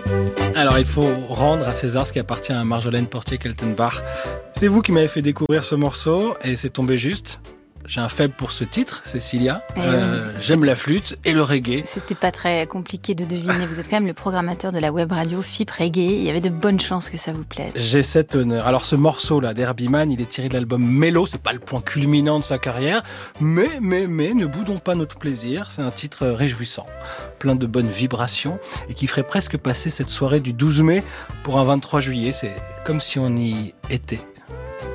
Alors, il faut rendre à César ce qui appartient à Marjolaine Portier-Keltenbach. C'est vous qui m'avez fait découvrir ce morceau et c'est tombé juste. J'ai un faible pour ce titre, Cécilia. J'aime la flûte et le reggae. C'était pas très compliqué de deviner. Vous êtes quand même le programmateur de la web radio FIP Reggae. Il y avait de bonnes chances que ça vous plaise. J'ai cet honneur. Alors ce morceau-là d'Herbie Mann, il est tiré de l'album Mellow. C'est pas le point culminant de sa carrière. Mais, ne boudons pas notre plaisir. C'est un titre réjouissant. Plein de bonnes vibrations. Et qui ferait presque passer cette soirée du 12 mai pour un 23 juillet. C'est comme si on y était.